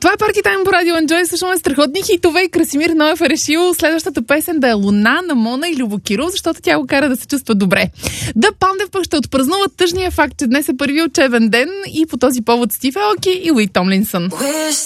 Това е Парти Тайм по Радио Enjoy. Слушаме страхотни хитове и Красимир Ноев е решил следващата песен да е Луна на Мона и Любо Киров, защото тя го кара да се чувства добре. Да Пандев пък ще отпразнуват тъжния факт, че днес е първи учебен ден и по този повод Стив Аоки и Уит Томлинсън.